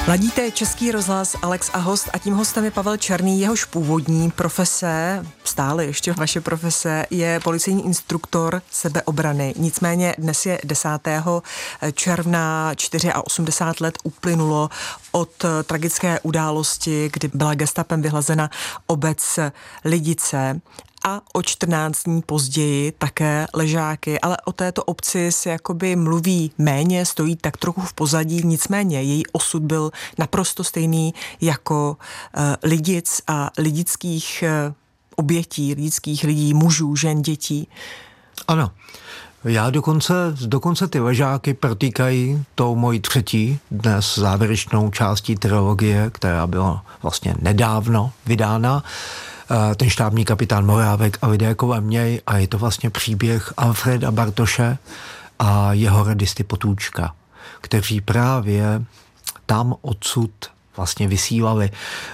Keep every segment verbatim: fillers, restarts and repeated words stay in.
Ladíte Český rozhlas, Alex a host, a tím hostem je Pavel Černý. Jehož původní profese, stále ještě vaše profese, je policejní instruktor sebeobrany. Nicméně dnes je desátého června, osmdesát čtyři let uplynulo od tragické události, kdy byla gestapem vyhlazena obec Lidice. A o čtrnáct dní později také Ležáky, ale o této obci se jakoby mluví méně, stojí tak trochu v pozadí, nicméně její osud byl naprosto stejný jako uh, Lidic a lidických uh, obětí, lidických lidí, mužů, žen, dětí. Ano. Já dokonce, dokonce ty Ležáky protýkají tou mojí třetí dnes závěrečnou částí trilogie, která byla vlastně nedávno vydána. Ten štábní kapitán Morávek a lidé kolem něj, a je to vlastně příběh Alfreda Bartoše a jeho radisty Potůčka, kteří právě tam odsud vlastně vysílali.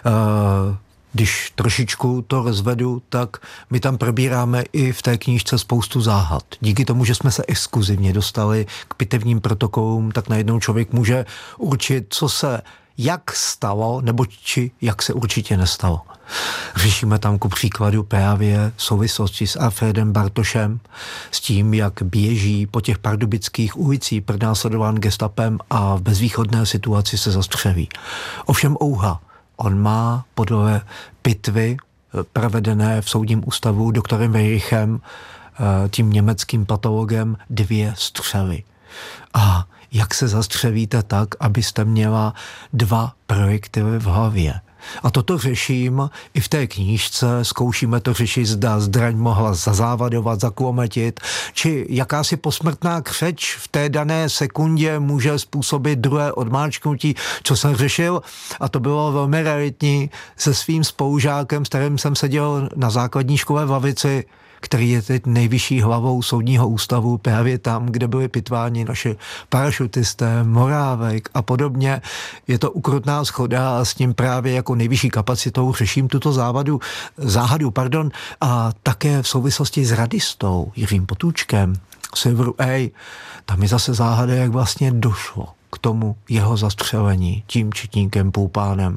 Když trošičku to rozvedu, tak my tam probíráme i v té knížce spoustu záhad. Díky tomu, že jsme se exkluzivně dostali k pitevním protokolům, tak najednou člověk může určit, co se jak stalo, nebo či jak se určitě nestalo. Řešíme tam ku příkladu právě souvislosti s Alfredem Bartošem, s tím, jak běží po těch pardubických ulicích pronásledován gestapem a v bezvýchodné situaci se zastřelí. Ovšem ouha, on má podle pitvy provedené v soudním ústavu doktorem Weirichem, tím německým patologem, dvě střely. A jak se zastřelíte tak, abyste měla dva projektily v hlavě. A toto řeším i v té knížce, zkoušíme to řešit, zda zdraň mohla zazávadovat, zaklometit, či jakási posmrtná křeč v té dané sekundě může způsobit druhé odmáčknutí, co jsem řešil, a to bylo velmi realitní se svým spolužákem, s kterým jsem seděl na základní škole v lavici, který je teď nejvyšší hlavou soudního ústavu právě tam, kde byli pitváni naši parašutisté, Morávek a podobně. Je to ukrutná shoda a s tím právě jako nejvyšší kapacitou řeším tuto závadu, záhadu, pardon, a také v souvislosti s radistou Jiřím Potůčkem, Silveru A. Tam je zase záhada, jak vlastně došlo k tomu jeho zastřelení tím četníkem Půlpánem.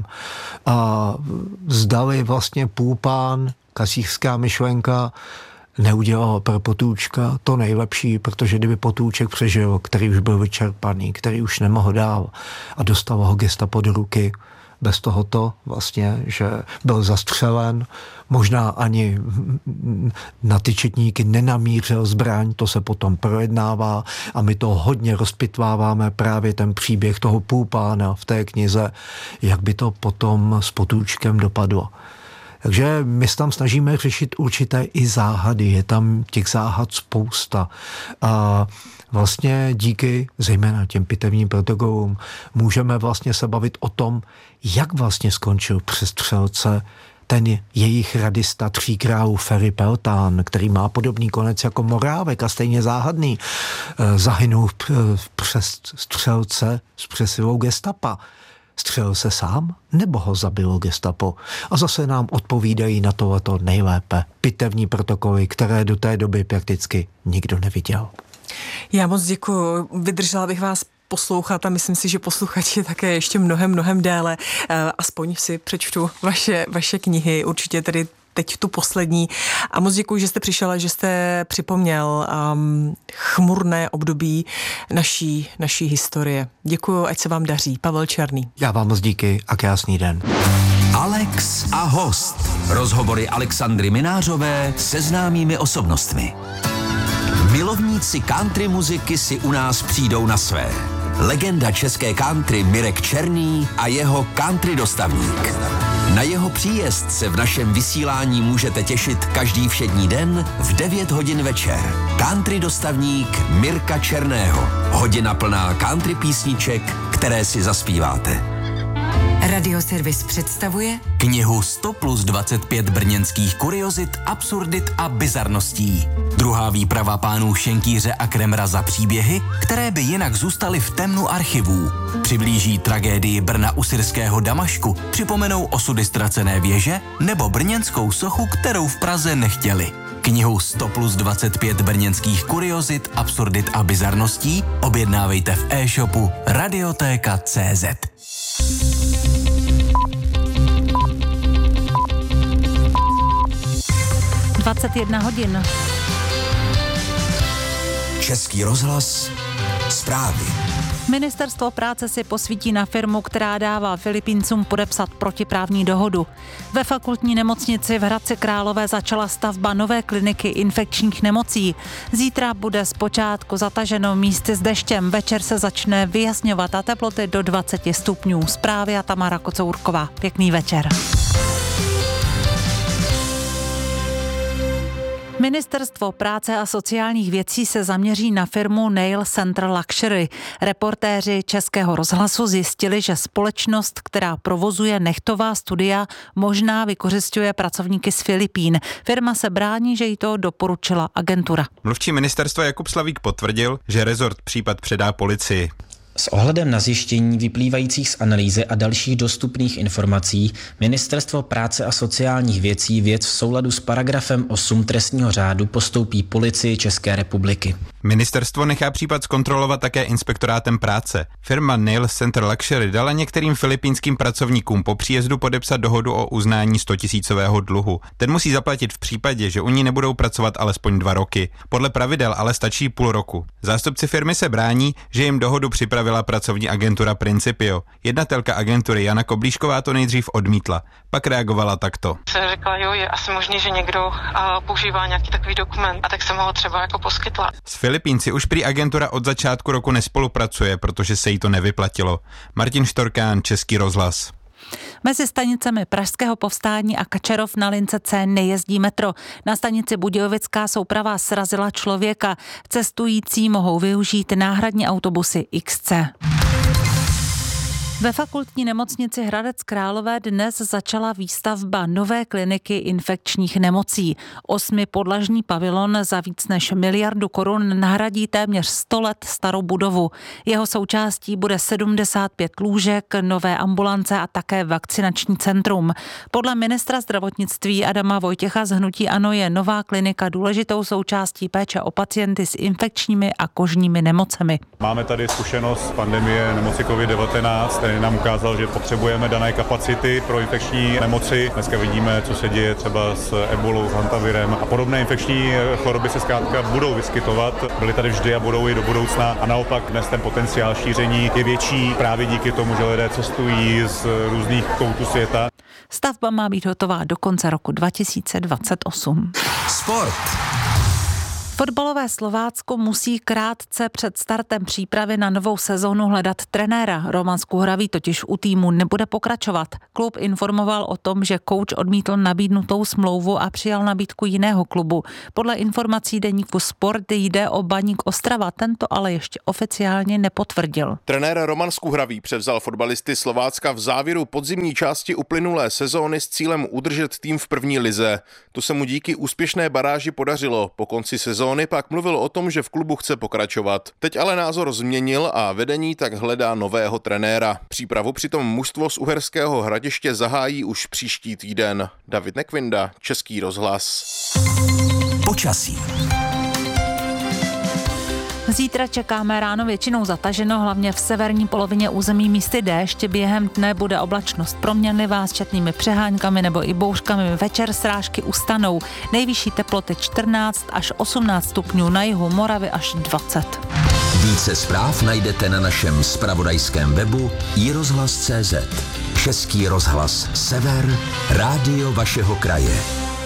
A zdali vlastně Půlpán, kasířská myšlenka, neudělal pro Potůčka to nejlepší, protože kdyby Potůček přežil, který už byl vyčerpaný, který už nemohl dál a dostal ho gestapo do ruky, bez tohoto vlastně, že byl zastřelen, možná ani na ty četníky nenamířil zbraň, to se potom projednává a my to hodně rozpitváváme, právě ten příběh toho Půlpána v té knize, jak by to potom s Potůčkem dopadlo. Takže my se tam snažíme řešit určité i záhady, je tam těch záhad spousta. A vlastně díky zejména těm pitevním protokolům můžeme vlastně se bavit o tom, jak vlastně skončil při střelce ten jejich radista Tří králů Ferry Peltán, který má podobný konec jako Morávek a stejně záhadný, zahynul přes střelce s přesilou gestapa. Střelil se sám, nebo ho zabilo gestapo? A zase nám odpovídají na tohleto nejlépe pitevní protokoly, které do té doby prakticky nikdo neviděl. Já moc děkuju. Vydržela bych vás poslouchat a myslím si, že posluchači také ještě mnohem, mnohem déle. Aspoň si přečtu vaše, vaše knihy, určitě tedy teď tu poslední. A moc děkuji, že jste přišel a že jste připomněl um, chmurné období naší, naší historie. Děkuji, ať se vám daří. Pavel Černý. Já vám moc díky a krásný den. Alex a host. Rozhovory Alexandry Minářové se známými osobnostmi. Milovníci country muziky si u nás přijdou na své. Legenda české country Mirek Černý a jeho country dostavník. Na jeho příjezd se v našem vysílání můžete těšit každý všední den v devět hodin večer. Country dostavník Mirka Černého. Hodina plná country písniček, které si zaspíváte. Radioservis představuje knihu sto plus dvacet pět brněnských kuriozit, absurdit a bizarností. Druhá výprava pánů Šenkýře a Kremra za příběhy, které by jinak zůstaly v temnu archivů. Přiblíží tragédii Brna u syrského Damašku, připomenou osudy ztracené věže nebo brněnskou sochu, kterou v Praze nechtěli. Knihu sto plus dvacet pět brněnských kuriozit, absurdit a bizarností objednávejte v e-shopu radiotéka tečka cé zet. dvacet jedna hodin. Český rozhlas, zprávy. Ministerstvo práce si posvítí na firmu, která dává Filipíncům podepsat protiprávní dohodu. Ve fakultní nemocnici v Hradci Králové začala stavba nové kliniky infekčních nemocí. Zítra bude zpočátku zataženo místy s deštěm, večer se začne vyjasňovat a teploty do dvacet stupňů. Zprávy a Tamara Kocourková. Pěkný večer. Ministerstvo práce a sociálních věcí se zaměří na firmu Nail Center Luxury. Reportéři Českého rozhlasu zjistili, že společnost, která provozuje nehtová studia, možná vykořisťuje pracovníky z Filipín. Firma se brání, že jí to doporučila agentura. Mluvčí ministerstva Jakub Slavík potvrdil, že rezort případ předá policii. S ohledem na zjištění vyplývajících z analýzy a dalších dostupných informací Ministerstvo práce a sociálních věcí věc v souladu s paragrafem osm trestního řádu postoupí policii České republiky. Ministerstvo nechá případ zkontrolovat také inspektorátem práce. Firma Nail Center Luxury dala některým filipínským pracovníkům po příjezdu podepsat dohodu o uznání stotisícového dluhu. Ten musí zaplatit v případě, že u ní nebudou pracovat alespoň dva roky. Podle pravidel ale stačí půl roku. Zástupci firmy se brání, že jim dohodu připravila pracovní agentura Principio. Jednatelka agentury Jana Koblíšková to nejdřív odmítla, pak reagovala takto. Jsem řekla, jo, je asi možný, že někdo uh, používá nějaký takový dokument a tak jsem ho třeba jako poskytla. S Filipínci už prý agentura od začátku roku nespolupracuje, protože se jí to nevyplatilo. Martin Štorkán, Český rozhlas. Mezi stanicemi Pražského povstání a Kačerov na lince C nejezdí metro. Na stanici Budějovická souprava srazila člověka. Cestující mohou využít náhradní autobusy X C. Ve fakultní nemocnici Hradec Králové dnes začala výstavba nové kliniky infekčních nemocí. Osmipodlažní pavilon za víc než miliardu korun nahradí téměř sto let starou budovu. Jeho součástí bude sedmdesát pět lůžek, nové ambulance a také vakcinační centrum. Podle ministra zdravotnictví Adama Vojtěcha z hnutí ANO je nová klinika důležitou součástí péče o pacienty s infekčními a kožními nemocemi. Máme tady zkušenost z pandemie nemoci covid devatenáct. Ten nám ukázal, že potřebujeme dané kapacity pro infekční nemoci. Dneska vidíme, co se děje třeba s ebolou, s hantavirem a podobné infekční choroby se zkrátka budou vyskytovat. Byly tady vždy a budou i do budoucna a naopak dnes ten potenciál šíření je větší právě díky tomu, že lidé cestují z různých koutů světa. Stavba má být hotová do konce roku dva tisíce dvacet osm. Sport. Fotbalové Slovácko musí krátce před startem přípravy na novou sezónu hledat trenéra. Roman Skuhravý totiž u týmu nebude pokračovat. Klub informoval o tom, že kouč odmítl nabídnutou smlouvu a přijal nabídku jiného klubu. Podle informací deníku Sport jde o Baník Ostrava, tento ale ještě oficiálně nepotvrdil. Trenér Roman Skuhravý převzal fotbalisty Slovácka v závěru podzimní části uplynulé sezóny s cílem udržet tým v první lize. To se mu díky úspěšné baráži podařilo. Po konci sezóny pak mluvil o tom, že v klubu chce pokračovat. Teď ale názor změnil a vedení tak hledá nového trenéra. Přípravu přitom mužstvo z Uherského Hradiště zahájí už příští týden. David Nekvinda, Český rozhlas. Počasí. Zítra čekáme ráno většinou zataženo, hlavně v severní polovině území místy déšť. Během dne bude oblačnost proměnlivá s četnými přeháňkami nebo i bouřkami. Večer srážky ustanou. Nejvyšší teploty čtrnáct až osmnáct stupňů, na jihu Moravy až dvacet. Více zpráv najdete na našem zpravodajském webu i rozhlas tečka cé zet. Český rozhlas Sever, rádio vašeho kraje.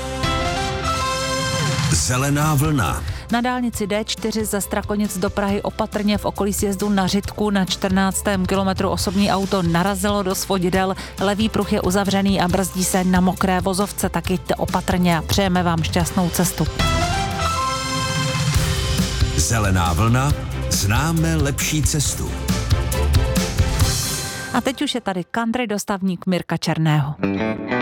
Zelená vlna. Na dálnici D čtyři ze Strakonic do Prahy opatrně v okolí sjezdu na Řitku na čtrnáctém kilometru osobní auto narazilo do svodidel. Levý pruh je uzavřený a brzdí se na mokré vozovce, tak jeďte opatrně a přejeme vám šťastnou cestu. Zelená vlna, známe lepší cestu. A teď už je tady country dostavník Mirka Černého.